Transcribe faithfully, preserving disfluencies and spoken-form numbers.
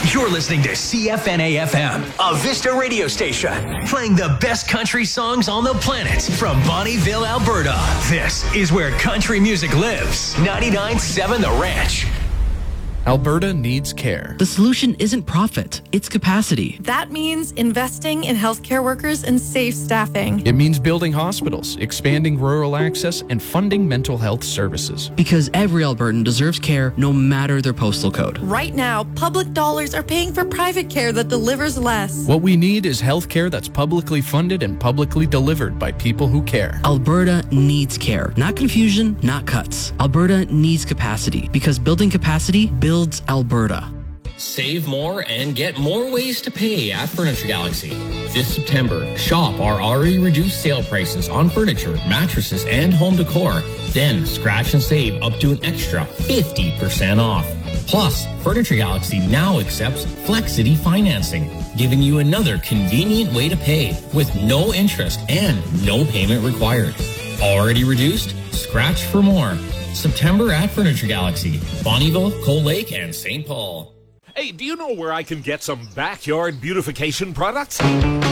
You're listening to C F N A F M, a Vista radio station, playing the best country songs on the planet from Bonnyville, Alberta. This is where country music lives. ninety-nine point seven The Ranch. Alberta needs care. The solution isn't profit, it's capacity. That means investing in healthcare workers and safe staffing. It means building hospitals, expanding rural access, and funding mental health services. Because every Albertan deserves care no matter their postal code. Right now, public dollars are paying for private care that delivers less. What we need is health care that's publicly funded and publicly delivered by people who care. Alberta needs care. Not confusion, not cuts. Alberta needs capacity. Because building capacity builds Alberta. Save more and get more ways to pay at Furniture Galaxy. This September, shop our already reduced sale prices on furniture, mattresses, and home decor. Then scratch and save up to an extra fifty percent off. Plus, Furniture Galaxy now accepts Flexity financing, giving you another convenient way to pay with no interest and no payment required. Already reduced? Scratch for more. September at Furniture Galaxy, Bonnyville, Cold Lake, and Saint Paul. Hey, do you know where I can get some backyard beautification products?